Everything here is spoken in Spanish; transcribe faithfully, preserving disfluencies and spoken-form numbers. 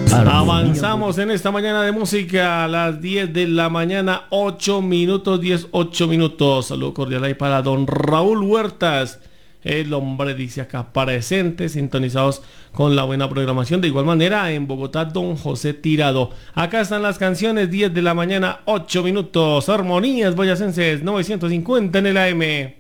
Avanzamos en esta mañana de música a las diez de la mañana, ocho minutos, diez, ocho minutos. Saludo cordial ahí para don Raúl Huertas. El hombre dice acá presente, sintonizados con la buena programación. De igual manera en Bogotá, don José Tirado. Acá están las canciones, diez de la mañana, ocho minutos. Armonías boyacenses novecientos cincuenta en el A M.